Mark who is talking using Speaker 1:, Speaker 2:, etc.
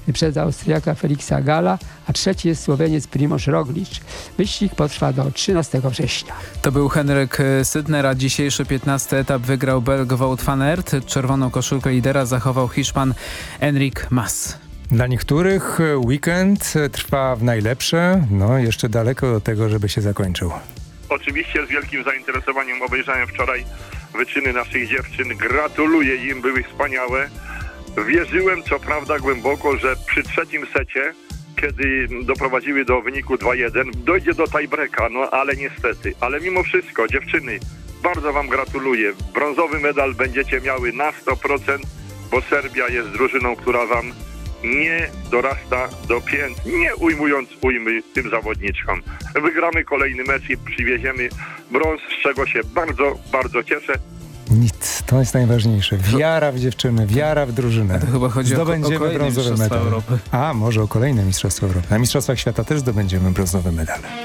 Speaker 1: wyprzedza Austriaka Felixa Galla, a trzeci jest Słoweniec Primož Roglič. Wyścig potrwa do 13 września.
Speaker 2: To był Henryk Sydner, a dzisiejszy 15. etap wygrał Belg Wout van Aert. Czerwoną koszulkę lidera zachował Hiszpan Enric Mas.
Speaker 3: Dla niektórych weekend trwa w najlepsze, jeszcze daleko do tego, żeby się zakończył.
Speaker 4: Oczywiście z wielkim zainteresowaniem obejrzałem wczoraj wyczyny naszych dziewczyn. Gratuluję im, były wspaniałe. Wierzyłem co prawda głęboko, że przy trzecim secie, kiedy doprowadziły do wyniku 2-1, dojdzie do tiebreaka, ale niestety. Ale mimo wszystko, dziewczyny, bardzo wam gratuluję. Brązowy medal będziecie miały na 100%, bo Serbia jest drużyną, która wam nie dorasta do pięt, nie ujmując ujmy tym zawodniczkom. Wygramy kolejny mecz i przywieziemy brąz, z czego się bardzo, bardzo cieszę.
Speaker 3: Nic, to jest najważniejsze. Wiara w dziewczyny, wiara w drużynę.
Speaker 2: To chyba chodzi
Speaker 3: zdobędziemy
Speaker 2: o kolejne
Speaker 3: brązowy
Speaker 2: Mistrzostwa
Speaker 3: medal.
Speaker 2: Europy.
Speaker 3: A, może o kolejne Mistrzostwa Europy. Na Mistrzostwach Świata też zdobędziemy brązowy medal.